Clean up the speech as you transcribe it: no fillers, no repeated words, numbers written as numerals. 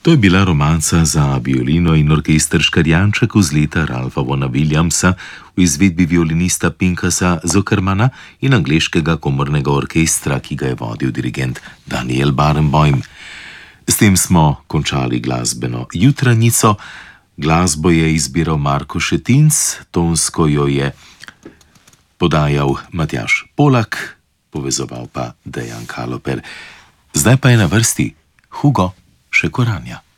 To je bila romanca za violino in orkester Škarjanček iz leta Ralpha Vaughna Williamsa v izvedbi violinista Pinkasa Zuckermana in angleškega komornega orkestra, ki ga je vodil dirigent Daniel Barenboim. S tem smo končali glasbeno jutranjico. Glasbo je izbiral Marko Šetinc, tonsko jo je podajal Matjaž Polak, povezoval pa Dejan Kaloper. Zdaj pa je na vrsti Hugo Šekoranja.